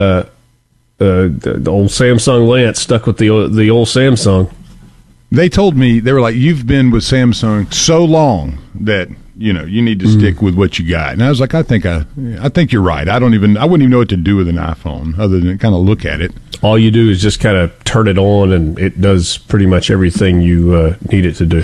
the old Samsung Lance stuck with the old Samsung. They told me, they were like, you've been with Samsung so long that you need to stick with what you got. And I was like, I think you're right. I wouldn't even know what to do with an iPhone other than kind of look at it. All you do is just kind of turn it on, and it does pretty much everything you need it to do.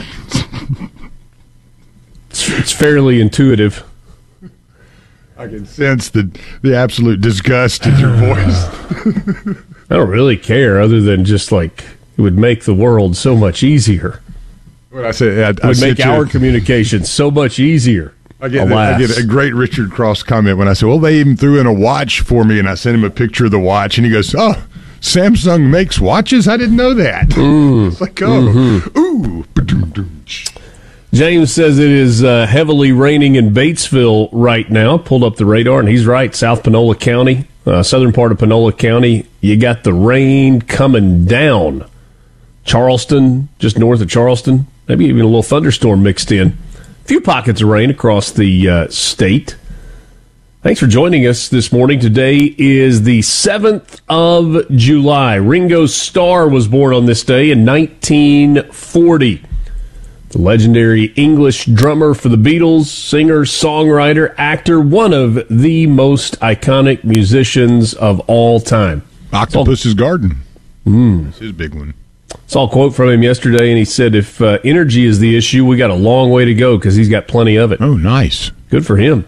It's fairly intuitive. I can sense the absolute disgust in your voice. I don't really care, other than just like it would make the world so much easier. What I say, it would make our communication so much easier. I get a great Richard Cross comment when I say, well, they even threw in a watch for me, and I sent him a picture of the watch, and he goes, oh, Samsung makes watches? I didn't know that. It's like, ooh. James says it is heavily raining in Batesville right now. Pulled up the radar, and he's right. South Panola County, southern part of Panola County, you got the rain coming down. Charleston, just north of Charleston, maybe even a little thunderstorm mixed in. A few pockets of rain across the state. Thanks for joining us this morning. Today is the 7th of July. Ringo Starr was born on this day in 1940. The legendary English drummer for the Beatles, singer, songwriter, actor, one of the most iconic musicians of all time. Octopus's Garden. That's his big one. Saw a quote from him yesterday, and he said, if energy is the issue, we got a long way to go because he's got plenty of it. Oh, nice. Good for him.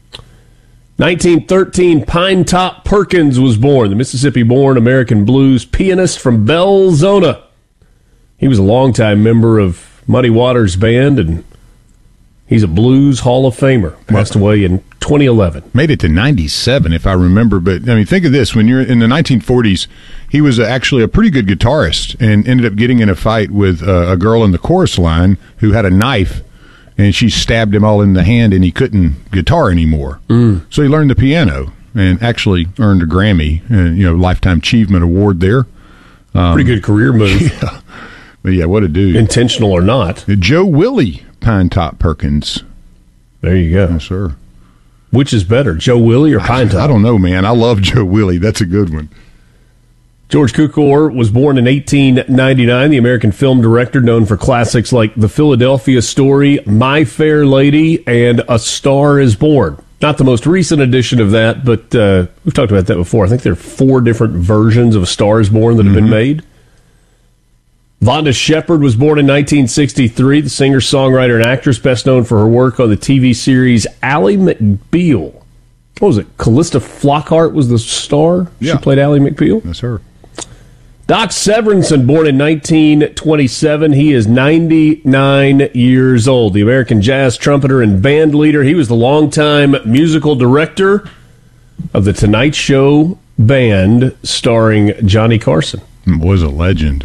1913, Pine Top Perkins was born, the Mississippi-born American blues pianist from Belzona. He was a longtime member of Muddy Waters Band, and he's a Blues Hall of Famer. Passed away in 2011. Made it to 97, if I remember. But, I mean, think of this. When you're in the 1940s, he was actually a pretty good guitarist and ended up getting in a fight with a girl in the chorus line who had a knife, and she stabbed him all in the hand, and he couldn't guitar anymore. So he learned the piano and actually earned a Grammy, Lifetime Achievement Award there. Pretty good career move. Yeah. But yeah, what a dude. Intentional or not. Joe Willie Pine Top Perkins. There you go. Yes, sir. Which is better, Joe Willie or Pine Top? I don't know, man. I love Joe Willie. That's a good one. George Cukor was born in 1899, the American film director known for classics like The Philadelphia Story, My Fair Lady, and A Star is Born. Not the most recent edition of that, but we've talked about that before. I think there are 4 different versions of A Star is Born that have been made. Vonda Shepard was born in 1963, the singer, songwriter, and actress best known for her work on the TV series Ally McBeal. What was it? Callista Flockhart was the star? Yeah. She played Ally McBeal? That's her. Doc Severinsen, born in 1927. He is 99 years old. The American jazz trumpeter and band leader. He was the longtime musical director of The Tonight Show Band starring Johnny Carson. Was a legend.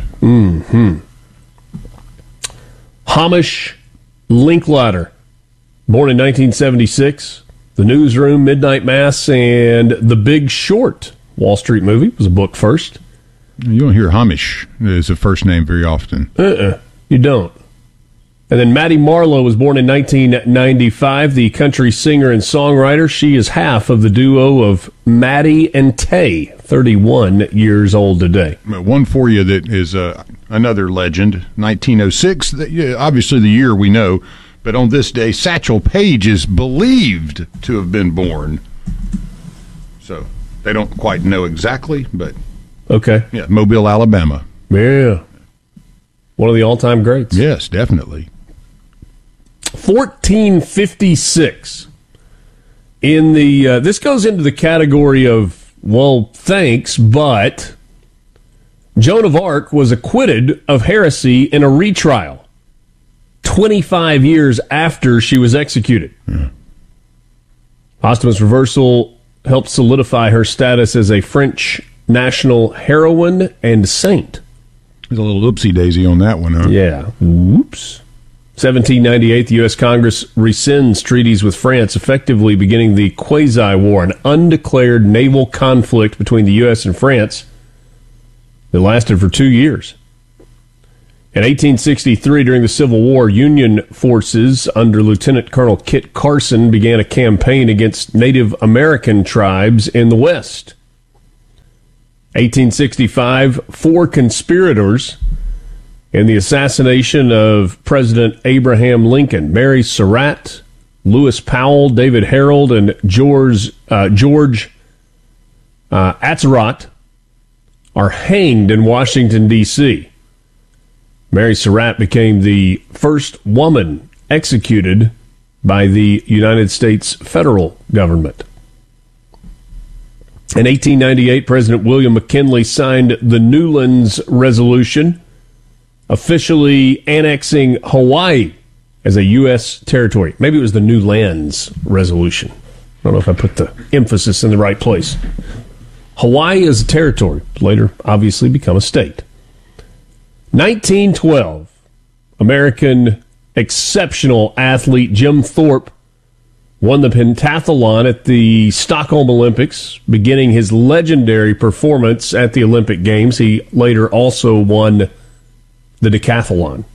Hamish Linklater, born in 1976. The Newsroom, Midnight Mass, and The Big Short. Wall Street movie was a book first. You don't hear Hamish as a first name very often. You don't. And then Maddie Marlowe was born in 1995, the country singer and songwriter. She is half of the duo of Maddie and Tay, 31 years old today. One for you that is another legend, 1906. Obviously the year we know, but on this day, Satchel Paige is believed to have been born. So they don't quite know exactly, but... Okay. Yeah, Mobile, Alabama. Yeah. One of the all-time greats. Yes, definitely. 1456. In the this goes into the category of, well, thanks, but Joan of Arc was acquitted of heresy in a retrial 25 years after she was executed. Posthumous reversal helped solidify her status as a French national heroine and saint. There's a little oopsie-daisy on that one, huh? Yeah. Whoops. 1798, the U.S. Congress rescinds treaties with France, effectively beginning the Quasi-War, an undeclared naval conflict between the U.S. and France that lasted for 2 years. In 1863, during the Civil War, Union forces under Lieutenant Colonel Kit Carson began a campaign against Native American tribes in the West. 1865, 4 conspirators in the assassination of President Abraham Lincoln. Mary Surratt, Lewis Powell, David Harold, and George Atzerodt are hanged in Washington, D.C. Mary Surratt became the first woman executed by the United States federal government. In 1898, President William McKinley signed the Newlands Resolution, officially annexing Hawaii as a U.S. territory. Maybe it was the Newlands Resolution. I don't know if I put the emphasis in the right place. Hawaii is a territory, later obviously become a state. 1912, American exceptional athlete Jim Thorpe won the pentathlon at the Stockholm Olympics, beginning his legendary performance at the Olympic Games. He later also won the decathlon.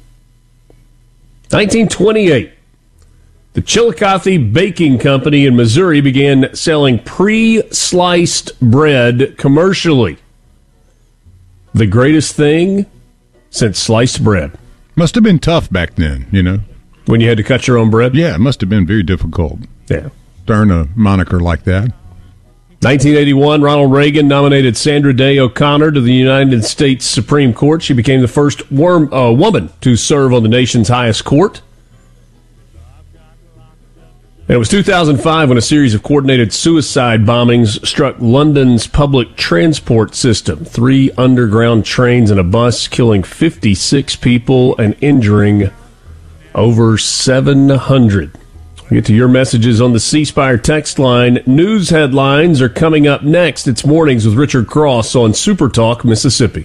1928, the Chillicothe Baking Company in Missouri began selling pre-sliced bread commercially. The greatest thing since sliced bread. Must have been tough back then, you know. When you had to cut your own bread? Yeah, it must have been very difficult. Yeah. To earn a moniker like that. 1981, Ronald Reagan nominated Sandra Day O'Connor to the United States Supreme Court. She became the first woman to serve on the nation's highest court. And it was 2005 when a series of coordinated suicide bombings struck London's public transport system. 3 underground trains and a bus, killing 56 people and injuring over 700. We'll get to your messages on the C Spire text line. News headlines are coming up next. It's Mornings with Richard Cross on Super Talk, Mississippi.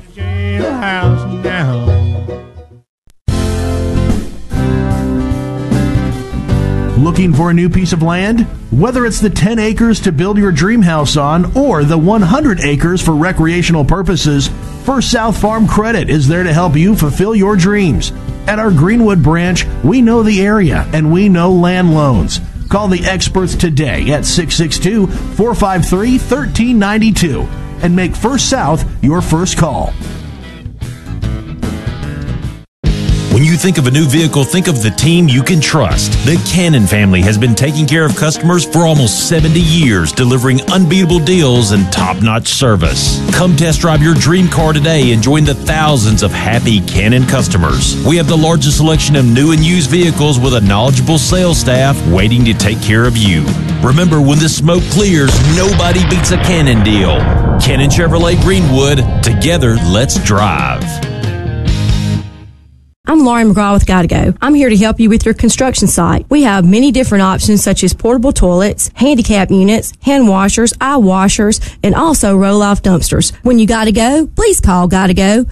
Looking for a new piece of land? Whether it's the 10 acres to build your dream house on or the 100 acres for recreational purposes, First South Farm Credit is there to help you fulfill your dreams. At our Greenwood branch, we know the area and we know land loans. Call the experts today at 662-453-1392 and make First South your first call. When you think of a new vehicle, think of the team you can trust. The Cannon family has been taking care of customers for almost 70 years, delivering unbeatable deals and top-notch service. Come test drive your dream car today and join the thousands of happy Cannon customers. We have the largest selection of new and used vehicles with a knowledgeable sales staff waiting to take care of you. Remember, when the smoke clears, nobody beats a Cannon deal. Cannon Chevrolet Greenwood. Together, let's drive. I'm Laurie McGraw with Gotta Go. I'm here to help you with your construction site. We have many different options such as portable toilets, handicap units, hand washers, eye washers, and also roll-off dumpsters. When you gotta go, please call Gotta Go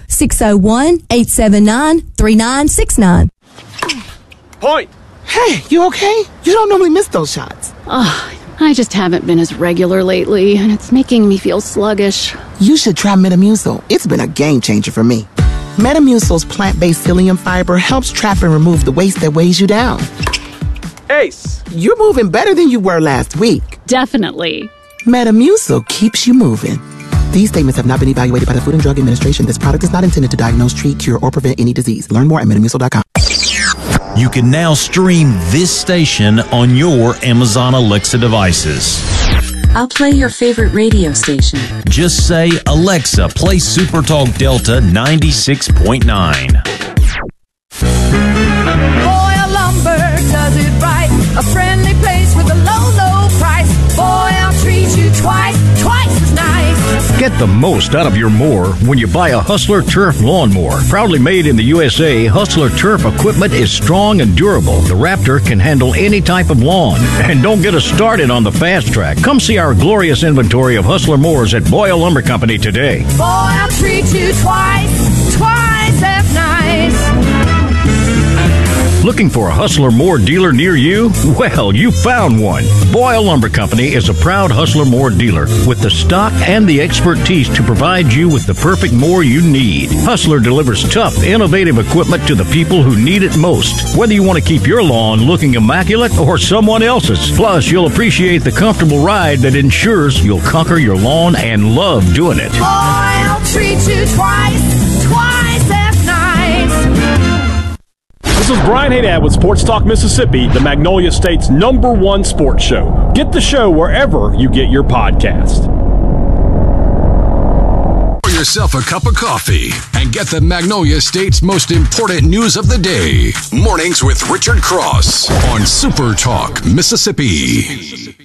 601-879-3969. Point! Hey, you okay? You don't normally miss those shots. I just haven't been as regular lately, and it's making me feel sluggish. You should try Metamucil. It's been a game changer for me. Metamucil's plant-based psyllium fiber helps trap and remove the waste that weighs you down. Ace, you're moving better than you were last week. Definitely. Metamucil keeps you moving. These statements have not been evaluated by the Food and Drug Administration. This product is not intended to diagnose, treat, cure, or prevent any disease. Learn more at Metamucil.com. You can now stream this station on your Amazon Alexa devices. I'll play your favorite radio station. Just say, Alexa, play Super Talk Delta 96.9. Boyle Lumber does it right. A friendly place with a low, low price. Boyle treats you twice as nice. Get the most out of your mower when you buy a Hustler Turf lawnmower. Proudly made in the USA, Hustler Turf equipment is strong and durable. The Raptor can handle any type of lawn. And don't get us started on the fast track. Come see our glorious inventory of Hustler mowers at Boyle Lumber Company today. Boyle treats you twice as nice. Looking for a Hustler Mower dealer near you? Well, you found one. Boyle Lumber Company is a proud Hustler Mower dealer with the stock and the expertise to provide you with the perfect mower you need. Hustler delivers tough, innovative equipment to the people who need it most. Whether you want to keep your lawn looking immaculate or someone else's. Plus, you'll appreciate the comfortable ride that ensures you'll conquer your lawn and love doing it. Boyle treat you twice as nice. This is Brian Haydad with Sports Talk Mississippi, the Magnolia State's #1 sports show. Get the show wherever you get your podcast. Pour yourself a cup of coffee and get the Magnolia State's most important news of the day. Mornings with Richard Cross on Super Talk Mississippi.